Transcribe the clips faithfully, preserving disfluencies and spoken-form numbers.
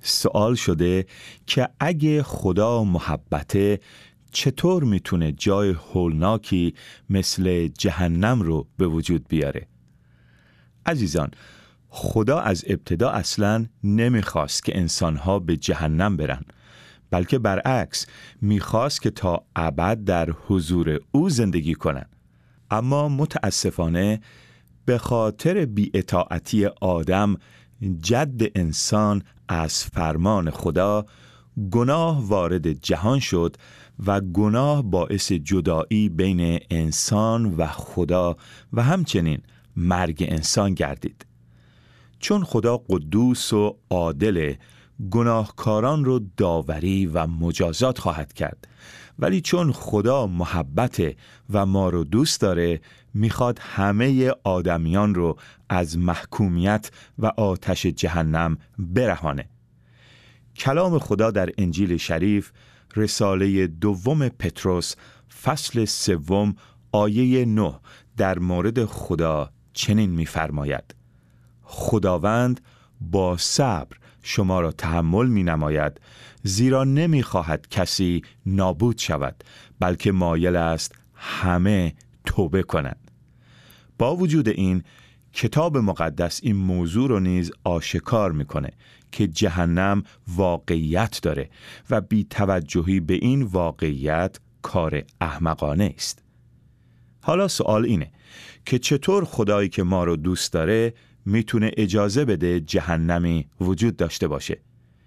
سوال شده که اگه خدا محبته، چطور میتونه جای هولناکی مثل جهنم رو به وجود بیاره؟ عزیزان، خدا از ابتدا اصلاً نمیخواست که انسانها به جهنم برن، بلکه برعکس میخواست که تا ابد در حضور او زندگی کنن. اما متاسفانه به خاطر بی‌اطاعتی آدم، جد انسان، از فرمان خدا، گناه وارد جهان شد و گناه باعث جدایی بین انسان و خدا و همچنین مرگ انسان گردید. چون خدا قدوس و عادل، گناهکاران رو داوری و مجازات خواهد کرد، ولی چون خدا محبته و ما رو دوست داره، میخواد همه آدمیان رو از محکومیت و آتش جهنم برهانه. کلام خدا در انجیل شریف، رساله دوم پتروس فصل سوم آیه نه در مورد خدا چنین می‌فرماید: خداوند با صبر شما را تحمل می‌نماید، زیرا نمی‌خواهد کسی نابود شود، بلکه مایل است همه توبه کنند. با وجود این، کتاب مقدس این موضوع رو نیز آشکار می‌کنه که جهنم واقعیت داره و بی توجهی به این واقعیت کار احمقانه است. حالا سوال اینه که چطور خدایی که ما رو دوست داره میتونه اجازه بده جهنمی وجود داشته باشه؟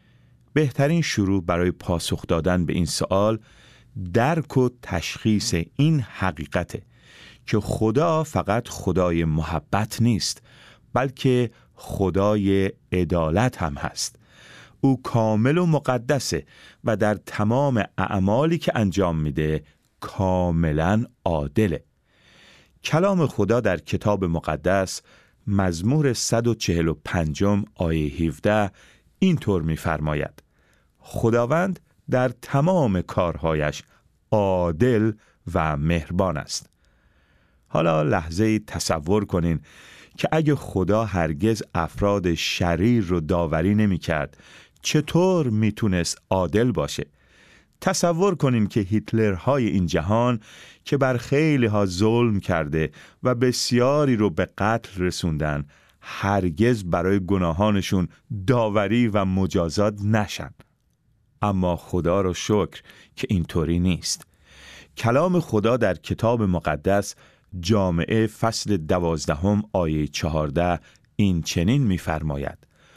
بهترین شروع برای پاسخ دادن به این سوال درک و تشخیص این حقیقته که خدا فقط خدای محبت نیست، بلکه خدای عدالت هم هست. او کامل و مقدسه و در تمام اعمالی که انجام میده کاملا عادله. کلام خدا در کتاب مقدس مزمور صد و چهل و پنج آیه هفده اینطور می‌فرماید: خداوند در تمام کارهایش عادل و مهربان است. حالا لحظه تصور کنین که اگه خدا هرگز افراد شریر رو داوری نمی کرد، چطور میتونست عادل باشه؟ تصور کنین که هیتلرهای این جهان که بر خیلی ها ظلم کرده و بسیاری رو به قتل رسوندن، هرگز برای گناهانشون داوری و مجازات نشن. اما خدا رو شکر که اینطوری نیست. کلام خدا در کتاب مقدس جامعه فصل دوازدهم آیه چهارده این چنین می‌فرماید: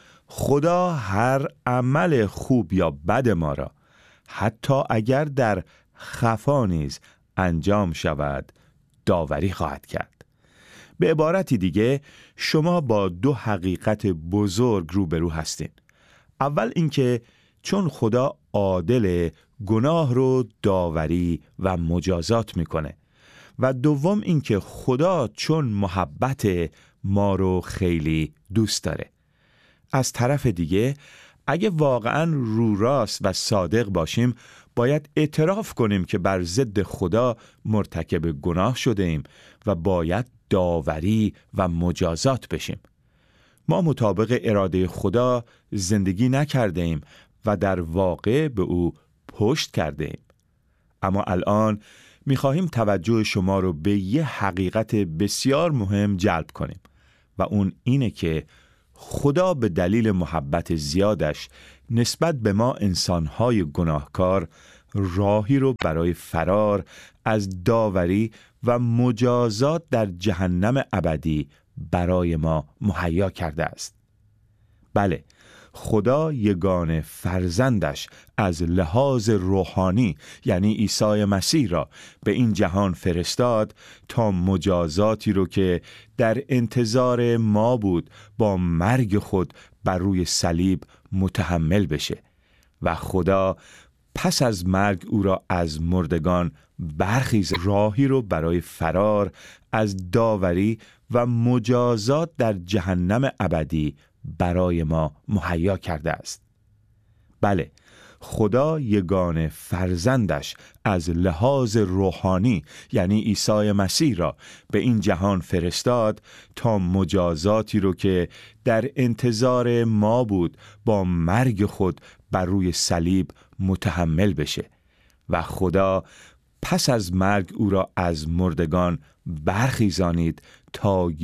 خدا هر عمل خوب یا بد ما را، حتی اگر در خفا نیز انجام شود، داوری خواهد کرد. به عبارتی دیگه، شما با دو حقیقت بزرگ روبرو هستین. اول اینکه چون خدا عادل، گناه رو داوری و مجازات میکنه، و دوم اینکه خدا چون محبت ما رو خیلی دوست داره. از طرف دیگه، اگه واقعاً رو راست و صادق باشیم، باید اعتراف کنیم که بر ضد خدا مرتکب گناه شده ایم و باید داوری و مجازات بشیم. ما مطابق اراده خدا زندگی نکرده ایم و در واقع به او پشت کرده ایم. اما الان می‌خواهیم توجه شما رو به یه حقیقت بسیار مهم جلب کنیم و اون اینه که خدا به دلیل محبت زیادش نسبت به ما انسان‌های گناهکار راهی رو برای فرار از داوری و مجازات در جهنم ابدی برای ما مهیا کرده است. بله، خدا یگانه فرزندش از لحاظ روحانی یعنی عیسی مسیح را به این جهان فرستاد تا مجازاتی رو که در انتظار ما بود با مرگ خود بر روی صلیب متحمل بشه و خدا پس از مرگ او را از مردگان برخیز راهی رو برای فرار از داوری و مجازات در جهنم ابدی برای ما مهیا کرده است. بله، خدا یگانه فرزندش از لحاظ روحانی یعنی عیسی مسیح را به این جهان فرستاد تا مجازاتی رو که در انتظار ما بود با مرگ خود بر روی صلیب متحمل بشه و خدا پس از مرگ او را از مردگان برخیزانید تا